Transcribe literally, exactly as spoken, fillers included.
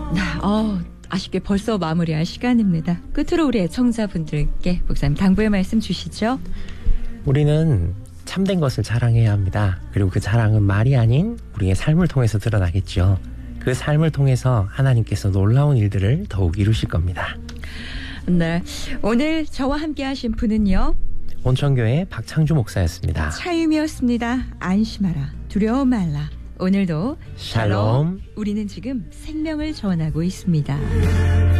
네, 어, 아쉽게 벌써 마무리할 시간입니다. 끝으로 우리 애청자분들께 목사님 당부의 말씀 주시죠. 우리는 참된 것을 자랑해야 합니다. 그리고 그 자랑은 말이 아닌 우리의 삶을 통해서 드러나겠죠. 그 삶을 통해서 하나님께서 놀라운 일들을 더욱 이루실 겁니다. 네, 오늘 저와 함께 하신 분은요. 온천교회 박창주 목사였습니다. 차유미였습니다. 안심하라, 두려워 말라. 오늘도 샬롬. 우리는 지금 생명을 전하고 있습니다.